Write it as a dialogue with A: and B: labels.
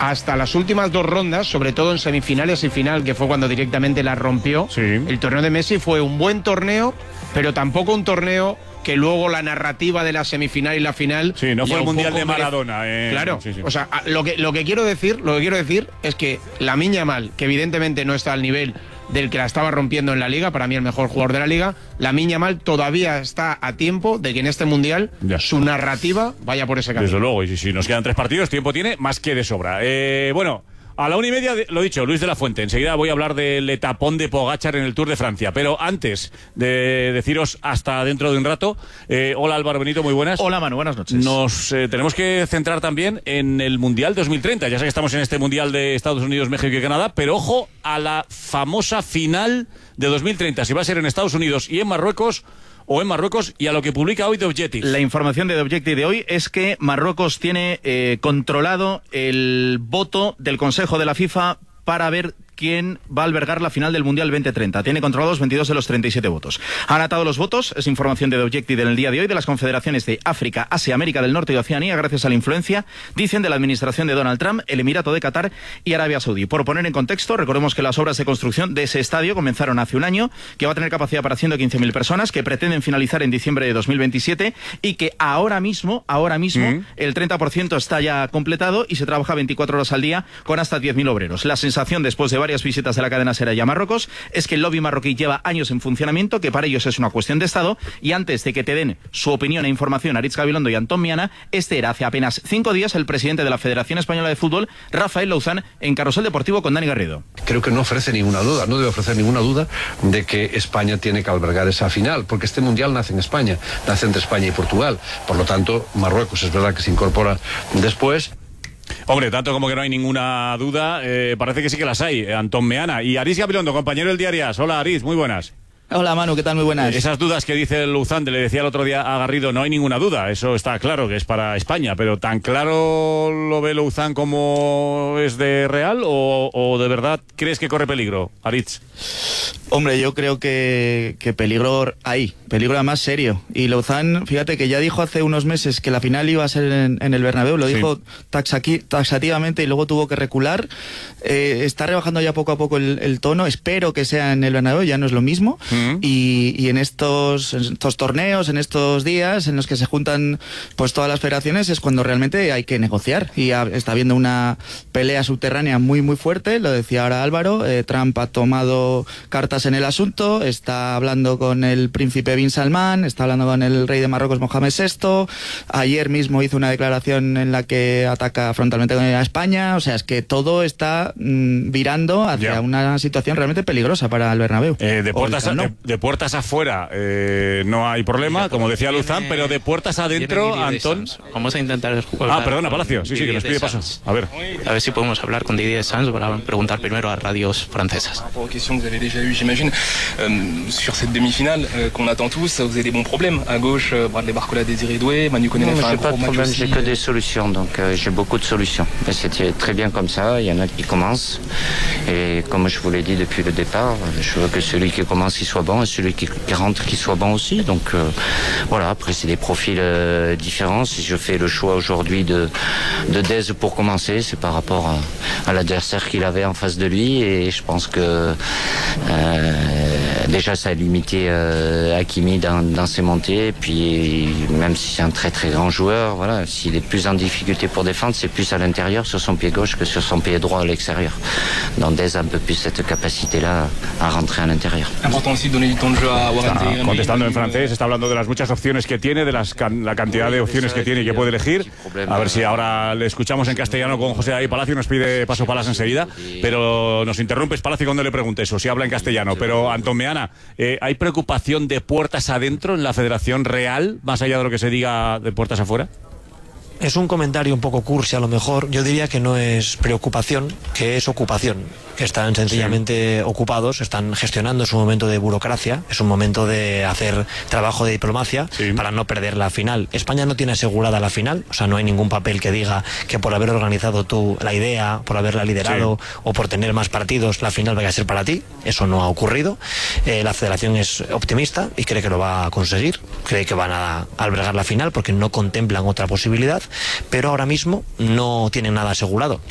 A: hasta las últimas 2 rondas, sobre todo en semifinales y final, que fue cuando directamente la rompió,
B: sí.
A: El torneo de Messi fue un buen torneo, pero tampoco un torneo que luego la narrativa de la semifinal y la final...
B: Sí, no fue el Mundial de Maradona.
A: Claro,
B: sí.
A: O sea, lo que quiero decir es que Lamine Yamal, que evidentemente no está al nivel del que la estaba rompiendo en la Liga, para mí el mejor jugador de la Liga, Lamine Yamal todavía está a tiempo de que en este Mundial su narrativa vaya por ese camino.
B: Desde luego, y si nos quedan 3 partidos, tiempo tiene más que de sobra. Bueno... A la 1:30, lo dicho, Luis de la Fuente. Enseguida voy a hablar del etapón de Pogačar en el Tour de Francia. Pero antes de deciros hasta dentro de un rato, hola Álvaro Benito, muy buenas.
C: Hola Manu, buenas noches.
B: Nos tenemos que centrar también en el Mundial 2030. Ya sé que estamos en este Mundial de Estados Unidos, México y Canadá, pero ojo a la famosa final de 2030. Si va a ser en Estados Unidos y en Marruecos, y a lo que publica hoy The Objective.
C: La información de The Objective de hoy es que Marruecos tiene controlado el voto del Consejo de la FIFA para ver quién va a albergar la final del Mundial 2030. Tiene controlados 22 de los 37 votos. Han atado los votos, es información de The Objective en el día de hoy, de las confederaciones de África, Asia, América del Norte y Oceanía, gracias a la influencia, dicen, de la administración de Donald Trump, el Emirato de Qatar y Arabia Saudí. Por poner en contexto, recordemos que las obras de construcción de ese estadio comenzaron hace un año, que va a tener capacidad para 115.000 personas, que pretenden finalizar en diciembre de 2027 y que ahora mismo, el 30% está ya completado y se trabaja 24 horas al día con hasta 10.000 obreros. La sensación, después de varias visitas de la cadena SER a Marruecos, es que el lobby marroquí lleva años en funcionamiento, que para ellos es una cuestión de Estado, y antes de que te den su opinión e información Aritz Gabilondo y Antón Miana, este era hace apenas 5 días el presidente de la Federación Española de Fútbol, Rafael Louzán, en Carrusel Deportivo con Dani Garrido.
D: Creo que no ofrece ninguna duda, no debe ofrecer ninguna duda de que España tiene que albergar esa final, porque este Mundial nace en España, nace entre España y Portugal. Por lo tanto, Marruecos es verdad que se incorpora después.
B: Hombre, tanto como que no hay ninguna duda, parece que sí que las hay, Antón Meana. Y Aritz Gabilondo, compañero del Diario AS. Hola Aritz, muy buenas.
E: Hola Manu, ¿qué tal? Muy buenas.
B: Esas dudas que dice Louzán, le decía el otro día a Garrido, no hay ninguna duda, eso está claro que es para España, pero ¿tan claro lo ve Louzán como es de real o de verdad crees que corre peligro, Aritz?
E: Hombre, yo creo que peligro hay, peligro además serio. Y Louzán, fíjate que ya dijo hace unos meses que la final iba a ser en el Bernabéu, lo dijo taxativamente y luego tuvo que recular. Está rebajando ya poco a poco el tono, espero que sea en el Bernabéu, ya no es lo mismo. Y en estos torneos, en estos días en los que se juntan pues todas las federaciones, es cuando realmente hay que negociar. Y está habiendo una pelea subterránea muy muy fuerte, lo decía ahora Álvaro. Trump ha tomado cartas en el asunto, está hablando con el príncipe Bin Salman, está hablando con el rey de Marruecos Mohamed VI. Ayer mismo hizo una declaración en la que ataca frontalmente a España. O sea, es que todo está virando hacia una situación realmente peligrosa para el Bernabéu.
B: De puertas afuera no hay problema, como decía Louzán, pero de puertas adentro, Antón.
F: Vamos a intentar
B: perdona, Palacio, sí, que nos pide paso. A ver
F: si podemos hablar con Didier Deschamps para preguntar primero a radios francesas.
G: Sur cette demi-finale qu'on attend tous, vous avez des bons problèmes. À gauche, Bradley Barcola, Désiré Doué, Manu Koné a fait un gros match aussi.
H: J'ai que des solutions, donc j'ai beaucoup de solutions. Et c'était très bien comme ça, il y en a qui commencent. Et comme je vous l'ai dit depuis le départ, je veux que celui qui commence il soit bon et celui qui rentre qu'il soit bon aussi. Donc voilà, après c'est des profils différents. Si je fais le choix aujourd'hui de Dez pour commencer, c'est par rapport à l'adversaire qu'il avait en face de lui. Et je pense que déjà ça a limité Hakimi dans ses montées. Et puis même si c'est un très très grand joueur, voilà, s'il est plus en difficulté pour défendre, c'est plus à l'intérieur sur son pied gauche que sur son pied droit à l'extérieur. Donc Dez a un peu plus cette capacité-là à rentrer à l'intérieur.
G: Important aussi de donner du temps de jeu a Warren.
B: Está contestando en francés, está hablando de las muchas opciones que tiene, de la cantidad de opciones que tiene y que puede elegir. A ver si ahora le escuchamos en castellano con José David Palacio, nos pide paso Palas enseguida, pero nos interrumpes, Palacio, cuando le pregunte eso, si habla en castellano. Pero Antón Meana, ¿hay preocupación de puertas adentro en la Federación Real, más allá de lo que se diga de puertas afuera?
I: Es un comentario un poco cursi a lo mejor. Yo diría que no es preocupación, que es ocupación. Que están sencillamente ocupados, están gestionando su momento de burocracia, es un momento de hacer trabajo de diplomacia para no perder la final. España no tiene asegurada la final, o sea, no hay ningún papel que diga que por haber organizado tú la idea, por haberla liderado o por tener más partidos, la final vaya a ser para ti. Eso no ha ocurrido. La federación es optimista y cree que lo va a conseguir, cree que van a albergar la final porque no contemplan otra posibilidad, pero ahora mismo no tienen nada asegurado.